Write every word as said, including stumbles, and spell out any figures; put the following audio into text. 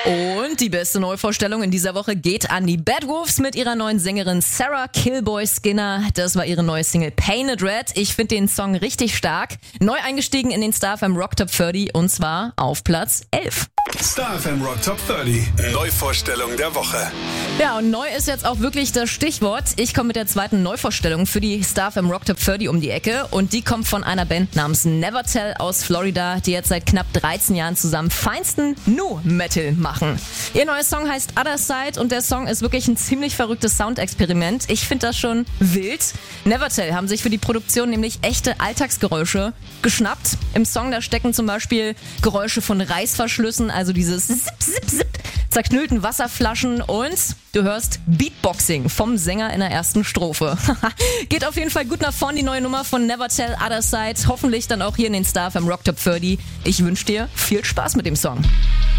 Und die beste Neuvorstellung in dieser Woche geht an die Bad Wolves mit ihrer neuen Sängerin Sarah Killboy Skinner. Das war ihre neue Single Painted Red. Ich finde den Song richtig stark. Neu eingestiegen in den Star F M Rock Top dreißig und zwar auf Platz elf. Star F M Rock Top dreißig. Neuvorstellung der Woche. Ja, und neu ist jetzt auch wirklich das Stichwort. Ich komme mit der zweiten Neuvorstellung für die Star F M Rock Top dreißig um die Ecke und die kommt von einer Band namens Nevertell aus Florida, die jetzt seit knapp dreizehn Jahren zusammen feinsten Nu-Metal machen. Ihr neuer Song heißt Other Side und der Song ist wirklich ein ziemlich verrücktes Soundexperiment. Ich finde das schon wild. Nevertell haben sich für die Produktion nämlich echte Alltagsgeräusche geschnappt. Im Song da stecken zum Beispiel Geräusche von Reißverschlüssen, also dieses Zip, Zip, Zip, zerknüllten Wasserflaschen und du hörst Beatboxing vom Sänger in der ersten Strophe. Geht auf jeden Fall gut nach vorn, die neue Nummer von Nevertell, Other Side. Hoffentlich dann auch hier in den Star F M Rock Top dreißig. Ich wünsche dir viel Spaß mit dem Song.